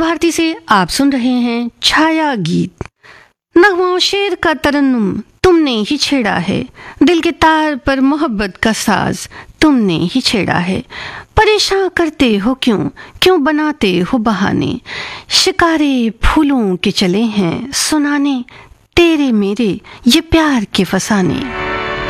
भारती से आप सुन रहे हैं छाया गीत। नगमा शेर का तरन्नुम तुमने ही छेड़ा है, दिल के तार पर मोहब्बत का साज तुमने ही छेड़ा है। परेशान करते हो क्यों बनाते हो बहाने, शिकारे फूलों के चले हैं सुनाने, तेरे मेरे ये प्यार के फसाने।